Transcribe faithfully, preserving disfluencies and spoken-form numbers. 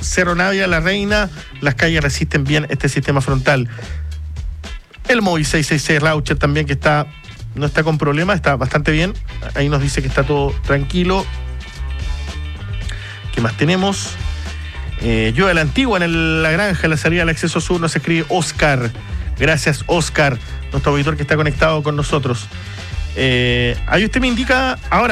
Cerro Navia, La Reina, las calles resisten bien este sistema frontal. El Móvil seiscientos sesenta y seis Raucher también, que está no está con problemas, está bastante bien. Ahí nos dice que está todo tranquilo. ¿Qué más tenemos? Eh, yo de la Antigua, en el, la granja, en la salida del acceso sur, nos escribe Oscar. Gracias, Oscar, nuestro auditor que está conectado con nosotros. Eh, ahí usted me indica ahora.